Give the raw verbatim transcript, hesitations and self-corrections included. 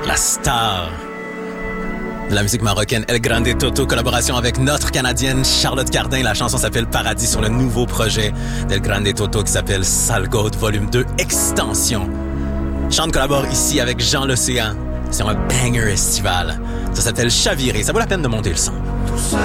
La star de la musique marocaine, El Grande Toto, collaboration avec notre Canadienne Charlotte Cardin. La chanson s'appelle Paradis sur le nouveau projet d'El Grande Toto qui s'appelle Salgoat Volume deux Extension. Chante collabore ici avec Jean L'Océan sur un banger estival. Ça s'appelle Chavirer. Ça vaut la peine de monter le son. Tout seul